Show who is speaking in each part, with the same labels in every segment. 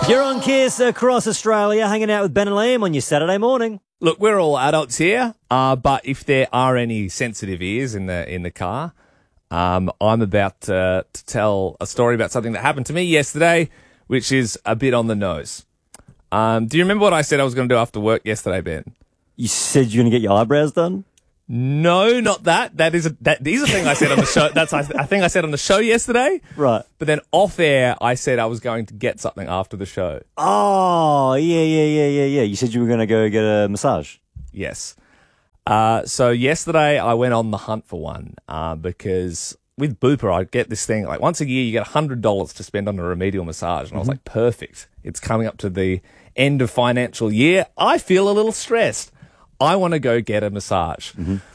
Speaker 1: You're on Kiss across Australia, hanging out with Ben and Liam on your Saturday morning.
Speaker 2: Look, we're all adults here, but if there are any sensitive ears in the car, I'm about to tell a story about something that happened to me yesterday, which is a bit on the nose. Do you remember what I said I was going to do after work yesterday, Ben?
Speaker 1: You said you're going to get your eyebrows done?
Speaker 2: No, not that. That is a thing I said on the show. That's I think I said on the show yesterday.
Speaker 1: Right.
Speaker 2: But then off air, I said I was going to get something after the show.
Speaker 1: Oh, yeah. You said you were going to go get a massage.
Speaker 2: Yes. So yesterday I went on the hunt for one because with Bupa I get this thing, like once a year you get $100 to spend on a remedial massage. And I was like, perfect. It's coming up to the end of financial year. I feel a little stressed. I want to go get a massage.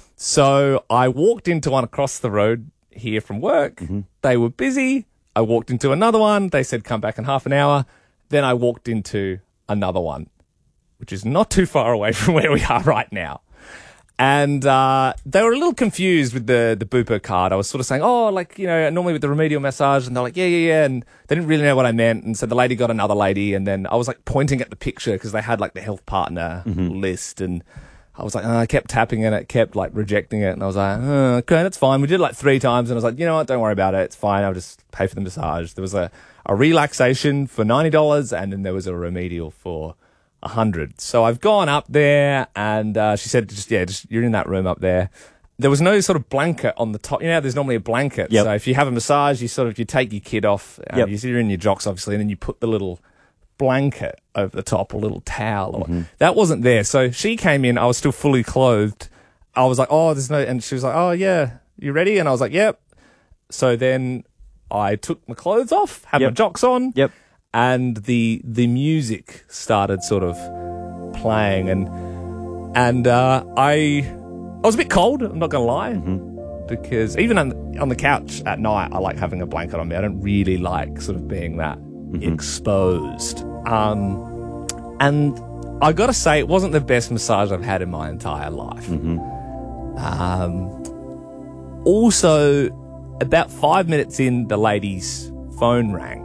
Speaker 2: So I walked into one across the road here from work. They were busy. I walked into another one. They said, come back in half an hour. Then I walked into another one, which is not too far away from where we are right now. And they were a little confused with the Bupa card. I was sort of saying, oh, like, you know, normally with the remedial massage. And they're like, yeah. And they didn't really know what I meant. And so the lady got another lady. And then I was like pointing at the picture because they had like the health partner list. And I was like, I kept tapping and it kept like rejecting it. And I was like, okay, that's fine. We did it like 3 times. And I was like, you know what? Don't worry about it. It's fine. I'll just pay for the massage. There was a relaxation for $90 and then there was a remedial for $100. So I've gone up there and she said, just you're in that room up there. There was no sort of blanket on the top. You know, there's normally a blanket.
Speaker 1: Yep.
Speaker 2: So if you have a massage, you take your kid off. You're in your jocks, obviously, and then you put the little blanket over the top, a little towel. That wasn't there. So she came in. I was still fully clothed. I was like, oh, there's no. And she was like, oh, yeah, you ready? And I was like, yep. So then I took my clothes off, had my jocks on.
Speaker 1: Yep.
Speaker 2: And the music started sort of playing, and I was a bit cold. I'm not gonna lie, because even on the couch at night, I like having a blanket on me. I don't really like sort of being that exposed. And I gotta say, it wasn't the best massage I've had in my entire life. Also, about 5 minutes in, the lady's phone rang.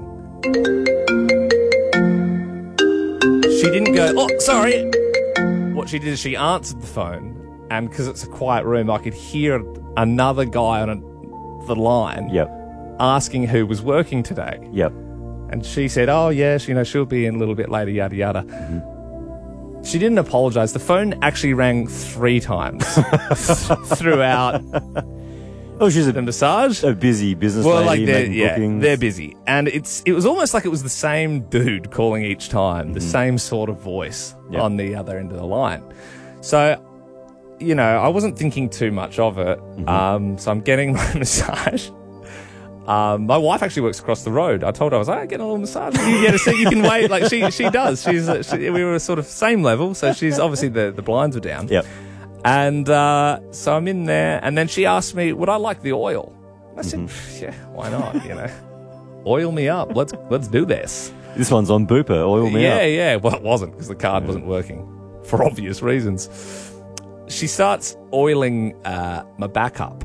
Speaker 2: She didn't go, oh, sorry. What she did is she answered the phone, and because it's a quiet room, I could hear another guy on the line asking who was working today. And she said, oh, yeah, she'll be in a little bit later, yada, yada. She didn't apologise. The phone actually rang 3 times throughout.
Speaker 1: Oh, she's
Speaker 2: the massage.
Speaker 1: A busy business lady making bookings.
Speaker 2: They're busy. And it was almost like it was the same dude calling each time, the same sort of voice on the other end of the line. So, you know, I wasn't thinking too much of it. So I'm getting my massage. My wife actually works across the road. I told her, I was like, getting a little massage. You get a seat, you can wait. Like she does. We were sort of same level. So she's obviously the blinds were down. And so I'm in there, and then she asked me, would I like the oil? I said, yeah, why not, you know? Oil me up. Let's do this.
Speaker 1: This one's on Bupa. Oil me up.
Speaker 2: Yeah. Well, it wasn't, because the card wasn't working for obvious reasons. She starts oiling my back up.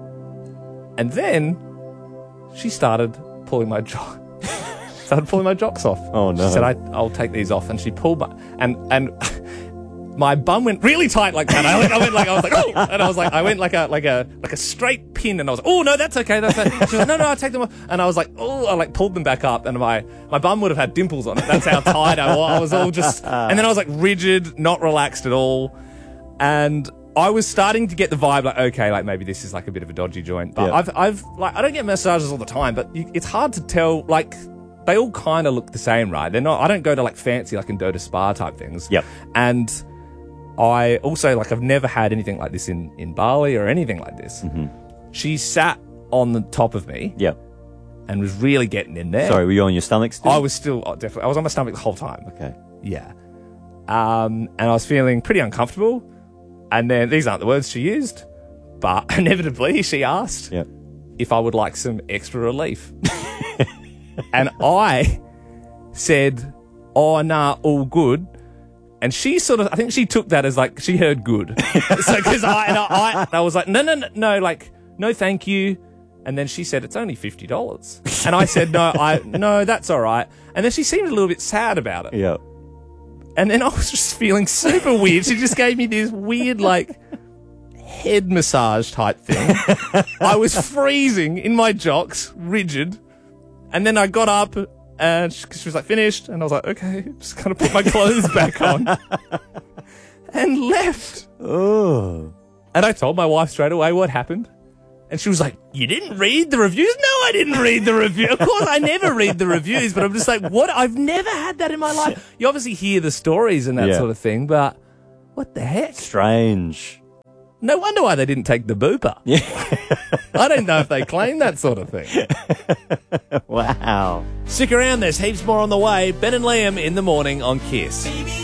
Speaker 2: And then she started pulling my jocks off.
Speaker 1: Oh, no.
Speaker 2: She said, I'll take these off. And she pulled my... And my bum went really tight like that. I was like, oh, and I went like a straight pin, and I was like, oh no, that's okay. She was like, no, I'll take them off. And I was like, oh, I like pulled them back up, and my bum would have had dimples on it. That's how tight I was. I was all just, and then I was like rigid, not relaxed at all, and I was starting to get the vibe like, okay, like maybe this is like a bit of a dodgy joint. But I've like, I don't get massages all the time, but it's hard to tell, like. They all kind of look the same, right? They're not. I don't go to like fancy, like Endota Spa type things. And I also, like, I've never had anything like this in Bali or anything like this. She sat on the top of me. And was really getting in there.
Speaker 1: Sorry, were you on your stomach still?
Speaker 2: I was still, definitely. I was on my stomach the whole time.
Speaker 1: Okay.
Speaker 2: Yeah. And I was feeling pretty uncomfortable. And then, these aren't the words she used, but inevitably she asked if I would like some extra relief. And I said, oh, nah, all good. And she sort of, I think she took that as like, she heard good. So, because I was like, no, like, no, thank you. And then she said, it's only $50. And I said, no, that's all right. And then she seemed a little bit sad about it.
Speaker 1: Yeah.
Speaker 2: And then I was just feeling super weird. She just gave me this weird, like, head massage type thing. I was freezing in my jocks, rigid. And then I got up and she was like, finished. And I was like, okay, just kind of put my clothes back on and left.
Speaker 1: Oh.
Speaker 2: And I told my wife straight away what happened. And she was like, you didn't read the reviews? No, I didn't read the review. Of course, I never read the reviews, but I'm just like, what? I've never had that in my life. You obviously hear the stories and that sort of thing, but what the heck?
Speaker 1: Strange.
Speaker 2: No wonder why they didn't take the booper.
Speaker 1: Yeah.
Speaker 2: I don't know if they claim that sort of thing.
Speaker 1: Wow.
Speaker 2: Stick around, there's heaps more on the way. Ben and Liam in the morning on KISS.